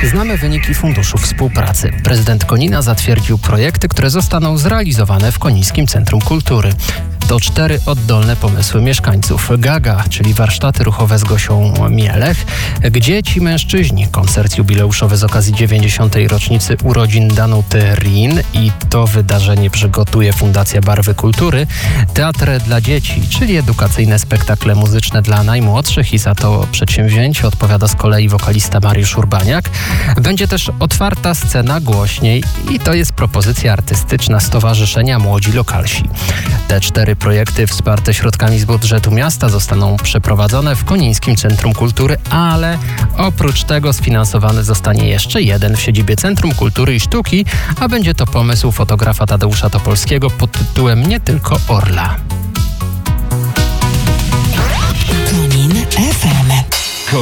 Znamy wyniki Funduszu Współpracy. Prezydent Konina zatwierdził projekty, które zostaną zrealizowane w Konińskim Centrum Kultury. To 4 oddolne pomysły mieszkańców. Gaga, czyli warsztaty ruchowe z Gosią Mielech, Gdzie ci mężczyźni? Koncert jubileuszowy z okazji 90. rocznicy urodzin Danuty Rin i to wydarzenie przygotuje Fundacja Barwy Kultury. Teatr dla dzieci, czyli edukacyjne spektakle muzyczne dla najmłodszych i za to przedsięwzięcie odpowiada z kolei wokalista Mariusz Urbaniak. Będzie też otwarta scena głośniej i to jest propozycja artystyczna Stowarzyszenia Młodzi Lokalsi. Te 4 projekty wsparte środkami z budżetu miasta zostaną przeprowadzone w Konińskim Centrum Kultury, ale oprócz tego sfinansowany zostanie jeszcze jeden w siedzibie Centrum Kultury i Sztuki, a będzie to pomysł fotografa Tadeusza Topolskiego pod tytułem Nie tylko Orla.